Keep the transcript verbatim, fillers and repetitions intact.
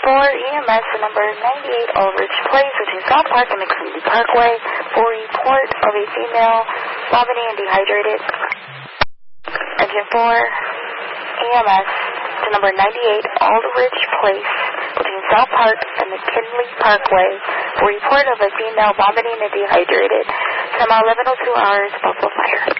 four, E M S to number ninety-eight Aldrich Place, between South Park and McKinley Parkway, for report of a female vomiting and dehydrated. Engine four, E M S to number ninety-eight Aldrich Place, between South Park and McKinley Parkway, for report of a female vomiting and dehydrated. Time eleven oh two hours, Buffalo Fire.